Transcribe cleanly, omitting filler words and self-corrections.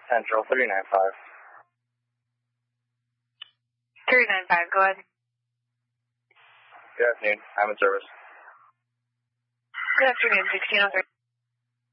Central 395. 395, go ahead. Good afternoon. I'm in service. Good afternoon, 1603.